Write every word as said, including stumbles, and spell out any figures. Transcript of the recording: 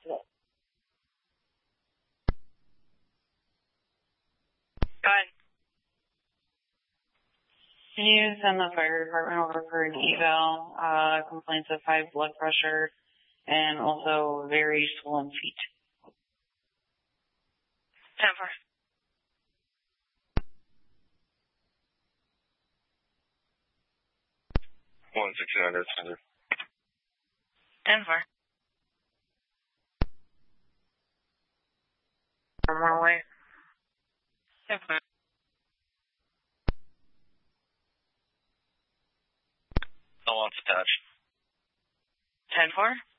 hospital. Go ahead. Can you send the fire department over for an eval, uh, complaints of high blood pressure and also very swollen feet? ten four. one sixty nine, that's ten. ten four. One more way. ten four. No one's attached. ten four.